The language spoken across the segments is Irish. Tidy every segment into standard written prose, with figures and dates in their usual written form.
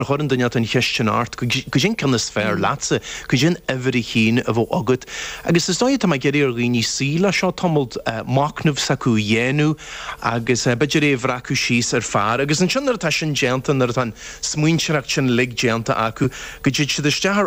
choran duine an cheisten art go sin can sfér lása go sin every chin a bh agad agus is dóid am geidir riní síla seo tomult macnamh sa cú dhéanú agus beidir éhracu síos fear agus an sinnar tá sin déanta nar an smuinseach sin lig déanta acu go dtí si deistear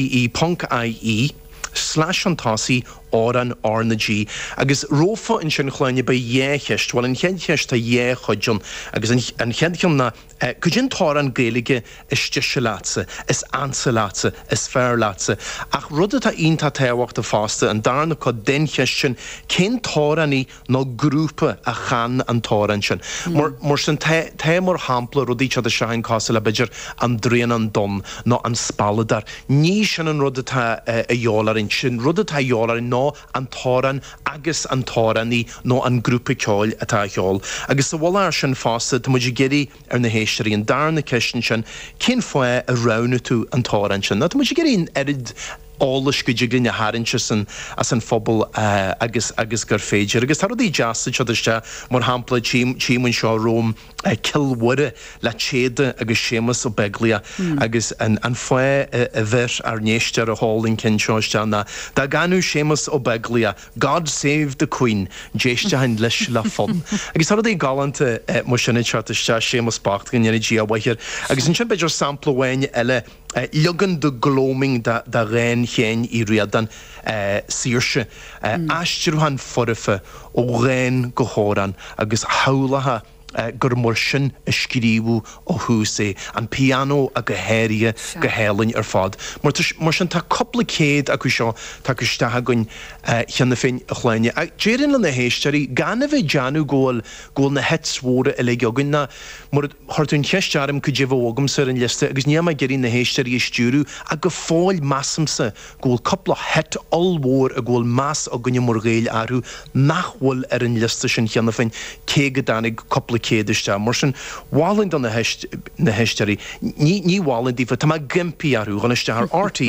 RTE.ie/antasi Oran Ornagy agus rófa in sin chláine ba dhécheist bhil an cheancheist a dhé chuidjun agus an cheancheam na gujin táran géige is stiise lása, is ansa lása, is fear lása ach rud atá ionta téhacht a fásta an darna có dencheist sin cén táraní nó grúpa a chan an táran sin. Mar sin té mar hampla rudí tead a seain cása le beidir an dréan an dom nó an spalladar. Ní sin an rud atá a dheolarin sin rud atá dheolarin nó an táran agus an táraní nó an grúpa ceáil atá cheáil. Agus sa bhil sin fásta tá muidir géirí ar na héistearí an darna ceistin sin cén foié a rana tú an táran sin. Tá muidir géirí erid álas go dtí na haintse as an phobal agus gur féidir. Agus tar í deasta teiste mar hampla tímann seo Róm cilmhuire le chéada agus sémas ó beglia agus an foié a bhir ar néistear a hálinn cin seoisteanna. Tá ganú sémas ó beglia, God save the Queen, déiste hain leis le fun. Agus tar í galanta mar sinna teiste sémas bacht gan dí a bhaithir. Agus an sin beidir sampla bhain eile Lugan de gloming da réin chéin I riadan síirse. Aistirúhan forifa ó réin go hóran agus haulatha gur mar sin a scríbú ó húsé an piano a go héiria go hélainn ar fad. Mar sin tá coppla céad acu seo tá go stethe gon cheanna féin a chláine. Déireann le na héistearí gan a bheith deanú ggóil na het swóra a le geogann na mar thuirtún cheistearm go déobh ógam sa an liste agus ní mai geirí na héistearí stúrú a go fáil massamsa ggóil coppla het allmhór a ggóil más a gunne mar réil airú nachhfuil ar an liste sin cheanna féin cé go danig coppla céidiriste mar sin bhálainn don na heistearí ní bhálainn dífa tá gimpi arú gan istear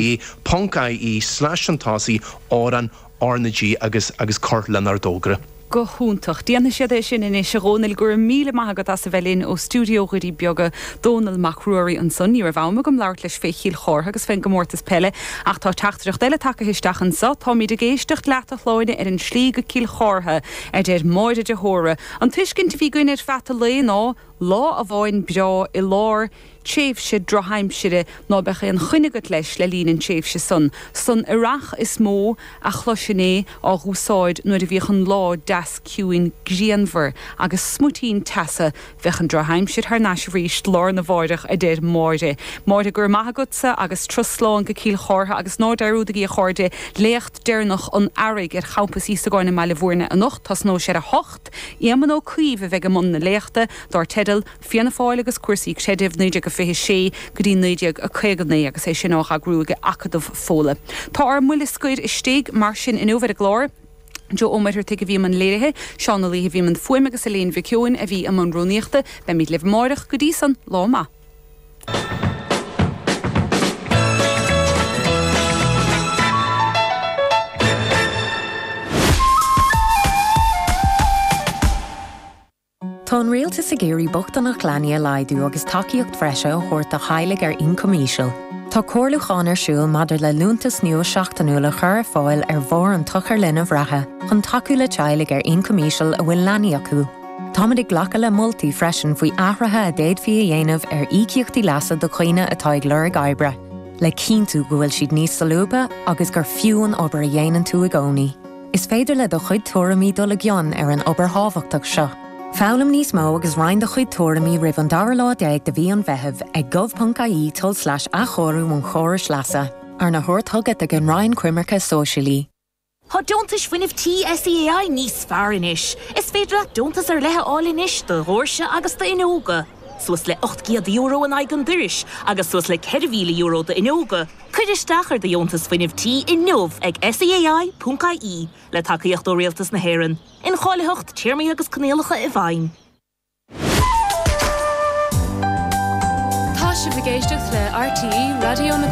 RTE.ie/antasi Oran Ornagy agus Cortland ar dógra. Go húntaach. Díana siad é sin in is Rónal gur míle maigad as sa bhelín ó stúdio chuirí beaga Donal McRory an son ní bhama gom leir leis fé chiil chór agus féin gomórtas pelle ach tá teachtarach deile take histeachchan sa tá míad a géisteach leata chláine ar an slí go cill chórtha déir máide de thóra. An tuiscint bhí gúine feta le ná lá a bháin beo I lár tséifse droheimsire ná becha an chuinegad leis le lín an tséifse son. Son ireach is mó a chluisiné á húsáid nuair a bhíchan lá das ciúin gríanmhar agus smutín tasa bhechan droheimsir th náis ríist lár na bháideach a déir máide. Máide gur maithagutsa agus trusláin go cíl chórtha agus ná deirúda í chóirde léocht déirnach an airigh ar champas í gáinna meile bhórna a nocht tas nó sé a hocht íaman ó cuomh bheith go mun na léachta dar tedal fianna fáil agus cuasaí séideh nuide go fé sé go dtí nuideag a chuigené agus é sin nach a grúige acadmh fóla. Tá ar muile scuir is stéig mar sin in óhar a glár Jo ómaidir te bhí man léirithe, seánna líthe bhí man fuim agus a léon bhiciúin a bhí am an róníochta be míad leh máireach go dtí san láma. Tá rialtas a géirí bochtan nach chláine laidú agus takeíocht freise ó chuirt a chailig ar incomíisiil. Tá cóirlucháin ar siúil madidir le lúntas nua seachtaúla chur fáil ar bhór an tuchar linna bhreathe chun takeú le teilig ar incomíisiil a bhfuil leanaí acu. Táid ag ghlacha le moltaí freisin faoi ahrathe a déad fi a dhéanamh ar ícíochtaí leasa do chuoine atá ag leir gaibre. Le cíntu go bhfuil siad níos salúba agus gur fiúin obair a dhéanaan tú a gcónaí. Is féidir le do chuid tuairimí dul a gcionn ar an obair hábhachtach seo. Fálam níos mó agus roinn do chuid tuairimí ribh an dar lá deag de bhí an bheitheh ag gov.ie/a chorú mún chóris leasa ar na thuirt thugad ag an roinn cuimarcha sóisialí. Tá dúntas fuinnimh TSEAI níos fearr inis. Is féidir le dúntas ar lethe áil inis do Rórse agus do Inóga. Suas le 8 euro an aigen duris agus suas le 4,000 euro de Inóga. Cuidir stachar de dúntas fuinnimh tí in nómh ag SEAI.ie le takeíocht ó rialtas na hÉireann. In cháilehocht tíirmí agus cnéalacha I bhain. Tá si bhgéisteach le RTE Radio na